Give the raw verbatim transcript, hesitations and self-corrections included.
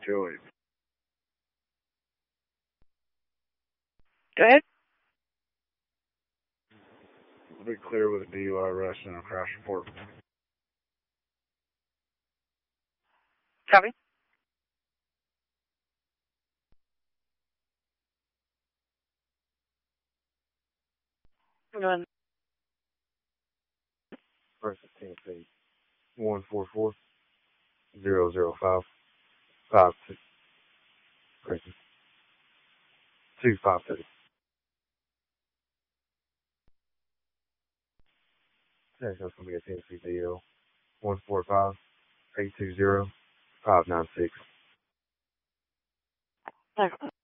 Joey. Go ahead. I'll be clear with a D U I arrest and a crash report. Copy. Go ahead. Versus Tennessee. One four four zero zero five five two. Correction. Two five two. That's going to be a Tennessee D L. One four five eight two zero five nine six. Okay.